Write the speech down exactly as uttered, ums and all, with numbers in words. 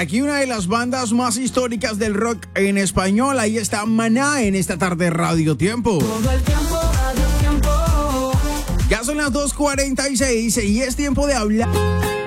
aquí una de las bandas más históricas del rock en español. Ahí está Maná en esta tarde Radio Tiempo. Todo el tiempo, Radio Tiempo. Ya son las dos cuarenta y seis y es tiempo de hablar